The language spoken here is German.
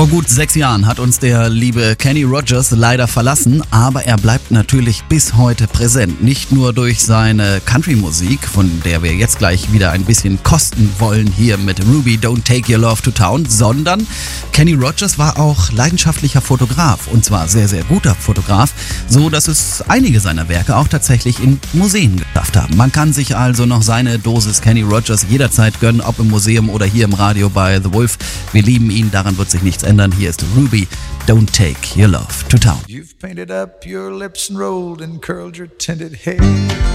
Vor gut 6 Jahren hat uns der liebe Kenny Rogers leider verlassen, aber er bleibt natürlich bis heute präsent. Nicht nur durch seine Country-Musik, von der wir jetzt gleich wieder ein bisschen kosten wollen hier mit Ruby Don't Take Your Love to Town, sondern Kenny Rogers war auch leidenschaftlicher Fotograf, und zwar sehr, sehr guter Fotograf, so dass es einige seiner Werke auch tatsächlich in Museen geschafft haben. Man kann sich also noch seine Dosis Kenny Rogers jederzeit gönnen, ob im Museum oder hier im Radio bei The Wolf. Wir lieben ihn, daran wird sich nichts ändern. Hier ist Ruby, Don't Take Your Love to Town. You've painted up your lips and rolled and curled your tinted hair.